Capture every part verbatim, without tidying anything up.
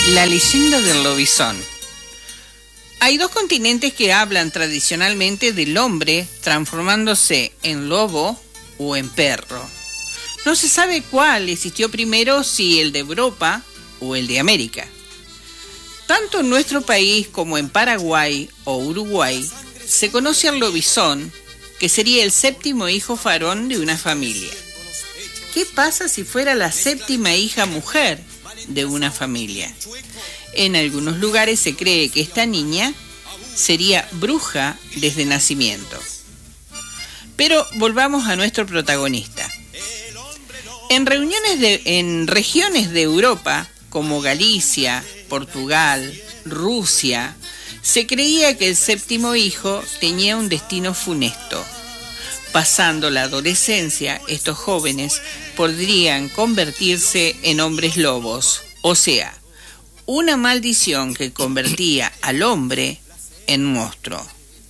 La leyenda del lobizón. Hay dos continentes que hablan tradicionalmente del hombre transformándose en lobo o en perro. No se sabe cuál existió primero, si el de Europa o el de América. Tanto en nuestro país como en Paraguay o Uruguay se conoce al lobizón, que sería el séptimo hijo varón de una familia. ¿Qué pasa si fuera la séptima hija mujer de una familia? En algunos lugares se cree que esta niña sería bruja desde nacimiento. Pero volvamos a nuestro protagonista. En reuniones de, en regiones de Europa, como Galicia, Portugal, Rusia, se creía que el séptimo hijo tenía un destino funesto. Pasando la adolescencia, estos jóvenes podrían convertirse en hombres lobos, o sea, una maldición que convertía al hombre en monstruo,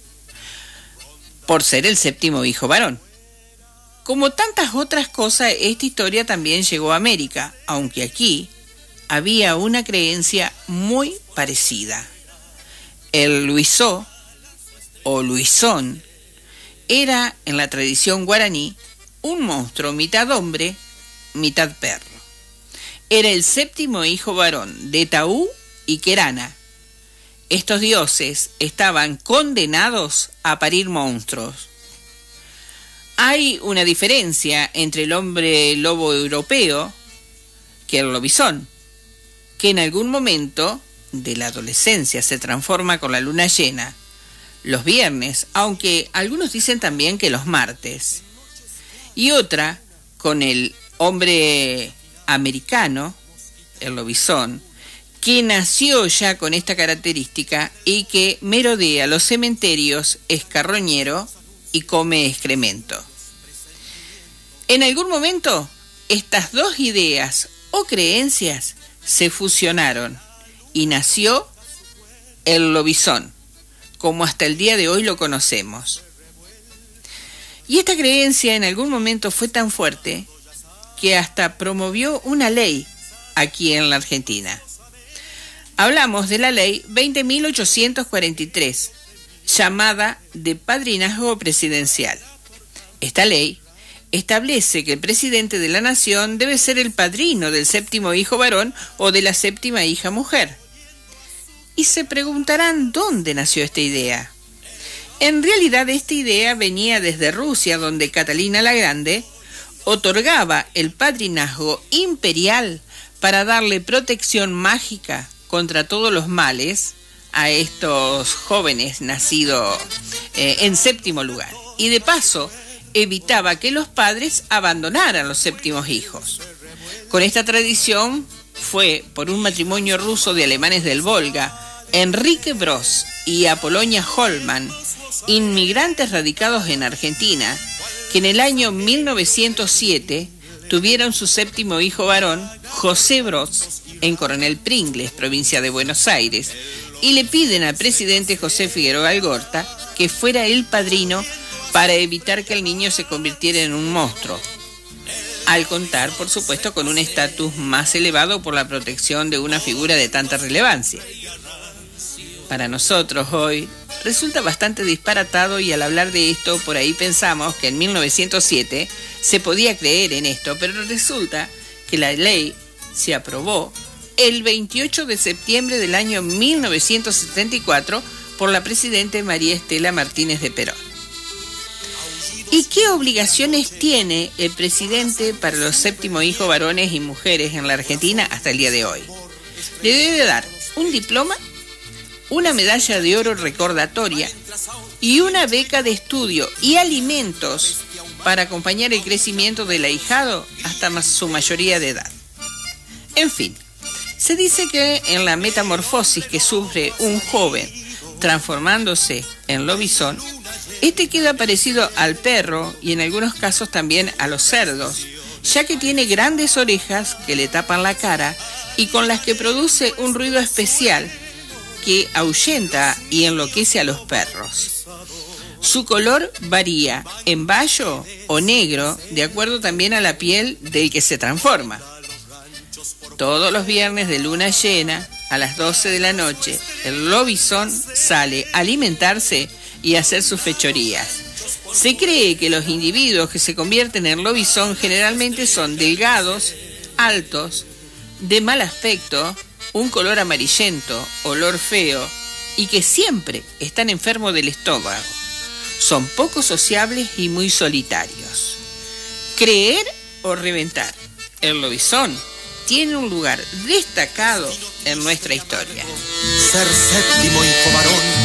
por ser el séptimo hijo varón. Como tantas otras cosas, esta historia también llegó a América, aunque aquí había una creencia muy parecida. El luisó o luisón era, en la tradición guaraní, un monstruo mitad hombre, mitad perro. Era el séptimo hijo varón de Taú y Querana. Estos dioses estaban condenados a parir monstruos. Hay una diferencia entre el hombre lobo europeo que el lobizón, que en algún momento de la adolescencia se transforma con la luna llena, los viernes, aunque algunos dicen también que los martes, y otra con el hombre americano, el lobizón, que nació ya con esta característica y que merodea los cementerios, es carroñero y come excremento. En algún momento, estas dos ideas o creencias se fusionaron y nació el lobizón, como hasta el día de hoy lo conocemos. Y esta creencia en algún momento fue tan fuerte que hasta promovió una ley aquí en la Argentina. Hablamos de la ley veinte mil ochocientos cuarenta y tres, llamada de padrinazgo presidencial. Esta ley establece que el presidente de la nación debe ser el padrino del séptimo hijo varón o de la séptima hija mujer. Y se preguntarán dónde nació esta idea. En realidad esta idea venía desde Rusia, donde Catalina la Grande otorgaba el padrinazgo imperial para darle protección mágica contra todos los males a estos jóvenes nacidos eh, en séptimo lugar. Y de paso evitaba que los padres abandonaran los séptimos hijos. Con esta tradición fue por un matrimonio ruso de alemanes del Volga, Enrique Bros y Apolonia Holman, inmigrantes radicados en Argentina, que en el año mil novecientos siete tuvieron su séptimo hijo varón, José Bros, en Coronel Pringles, provincia de Buenos Aires, y le piden al presidente José Figueroa Algorta que fuera el padrino para evitar que el niño se convirtiera en un monstruo, al contar, por supuesto, con un estatus más elevado por la protección de una figura de tanta relevancia. Para nosotros hoy resulta bastante disparatado, y al hablar de esto por ahí pensamos que en mil novecientos siete se podía creer en esto, pero resulta que la ley se aprobó el veintiocho de septiembre del año mil novecientos setenta y cuatro por la presidenta María Estela Martínez de Perón. ¿Y qué obligaciones tiene el presidente para los séptimos hijos varones y mujeres en la Argentina hasta el día de hoy? Le debe dar un diploma, una medalla de oro recordatoria y una beca de estudio y alimentos para acompañar el crecimiento del ahijado hasta su mayoría de edad. En fin, se dice que en la metamorfosis que sufre un joven transformándose en lobizón, este queda parecido al perro y en algunos casos también a los cerdos, ya que tiene grandes orejas que le tapan la cara y con las que produce un ruido especial que ahuyenta y enloquece a los perros. Su color varía en bayo o negro, de acuerdo también a la piel del que se transforma. Todos los viernes de luna llena, a las doce de la noche, el lobizón sale a alimentarse y a hacer sus fechorías. Se cree que los individuos que se convierten en lobizón generalmente son delgados, altos, de mal aspecto, un color amarillento, olor feo y que siempre están enfermos del estómago. Son poco sociables y muy solitarios. Creer o reventar. El lobizón tiene un lugar destacado en nuestra historia. Ser séptimo hijo varón